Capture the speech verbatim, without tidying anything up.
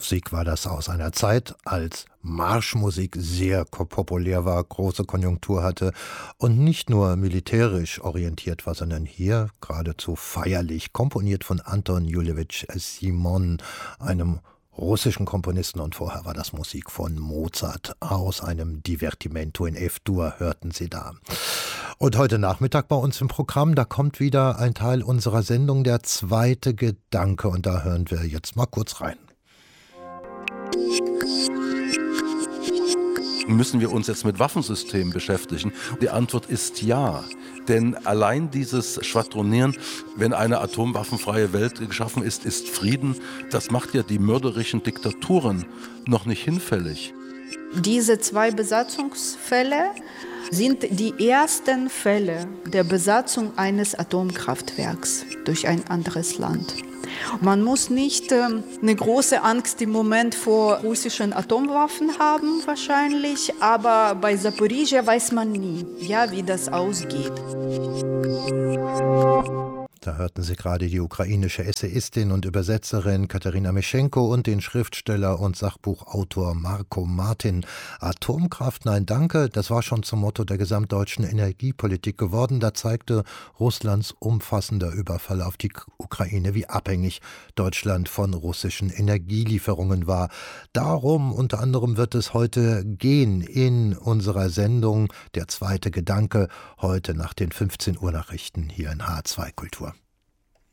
Musik war das aus einer Zeit, als Marschmusik sehr ko- populär war, große Konjunktur hatte und nicht nur militärisch orientiert war, sondern hier geradezu feierlich, komponiert von Anton Julewitsch Simon, einem russischen Komponisten, und vorher war das Musik von Mozart aus einem Divertimento in F-Dur, hörten Sie da. Und heute Nachmittag bei uns im Programm, da kommt wieder ein Teil unserer Sendung, der zweite Gedanke, und da hören wir jetzt mal kurz rein. Müssen wir uns jetzt mit Waffensystemen beschäftigen? Die Antwort ist ja. Denn allein dieses Schwadronieren, wenn eine atomwaffenfreie Welt geschaffen ist, ist Frieden. Das macht ja die mörderischen Diktaturen noch nicht hinfällig. Diese zwei Besatzungsfälle sind die ersten Fälle der Besatzung eines Atomkraftwerks durch ein anderes Land. Man muss nicht äh, eine große Angst im Moment vor russischen Atomwaffen haben wahrscheinlich, aber bei Saporizhzhia weiß man nie, ja, wie das ausgeht. Da hörten Sie gerade die ukrainische Essayistin und Übersetzerin Katerina Mischenko und den Schriftsteller und Sachbuchautor Marco Martin. Atomkraft, nein danke, das war schon zum Motto der gesamtdeutschen Energiepolitik geworden. Da zeigte Russlands umfassender Überfall auf die Ukraine, wie abhängig Deutschland von russischen Energielieferungen war. Darum unter anderem wird es heute gehen in unserer Sendung Der zweite Gedanke, heute nach den fünfzehn Uhr Nachrichten hier in H zwei Kultur.